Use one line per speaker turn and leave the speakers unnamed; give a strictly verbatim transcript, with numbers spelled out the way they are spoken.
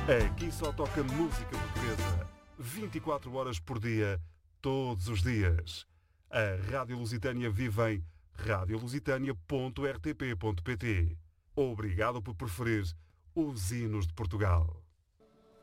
Aqui só toca música portuguesa, vinte e quatro horas por dia, todos os dias. A Rádio Lusitânia vive em rádio lusitânia ponto r t p ponto p t. Obrigado por preferir os hinos de Portugal.